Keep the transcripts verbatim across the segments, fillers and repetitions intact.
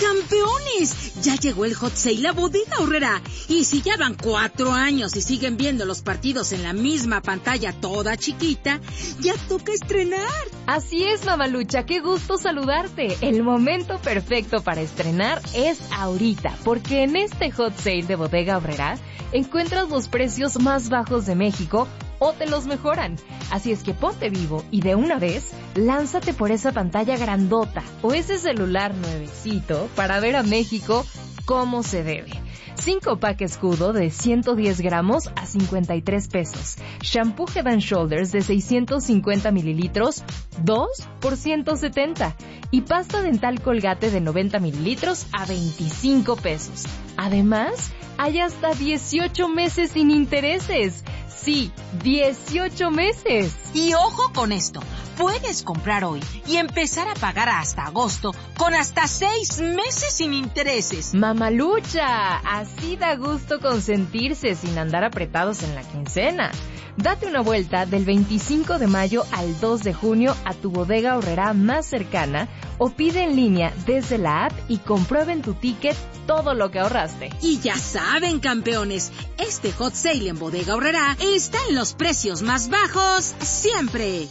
¡Campeones! Ya llegó el Hot Sale a Bodega Aurrerá. Y si ya van cuatro años y siguen viendo los partidos en la misma pantalla toda chiquita, ya toca estrenar. Así es, Mamalucha, qué gusto saludarte. El momento perfecto para estrenar es ahorita, porque en este Hot Sale de Bodega Aurrerá encuentras los precios más bajos de México o te los mejoran. Así es que ponte vivo y de una vez, lánzate por esa pantalla grandota o ese celular nuevecito para ver a México como se debe. cinco pack escudo de ciento diez gramos a cincuenta y tres pesos. Shampoo Head and Shoulders de seiscientos cincuenta mililitros, dos por ciento setenta. Y pasta dental Colgate de noventa mililitros a veinticinco pesos. Además, hay hasta dieciocho meses sin intereses. Sí, dieciocho meses. Y ojo con esto, puedes comprar hoy y empezar a pagar hasta agosto con hasta seis meses sin intereses. Mamalucha, así da gusto consentirse sin andar apretados en la quincena. Date una vuelta del veinticinco de mayo al dos de junio a tu Bodega Aurrerá más cercana o pide en línea desde la app y comprueba en tu ticket todo lo que ahorraste. Y ya saben, campeones, este Hot Sale en Bodega Aurrerá está en los precios más bajos siempre.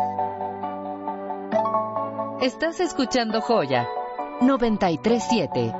Estás escuchando Joya noventa y tres punto siete.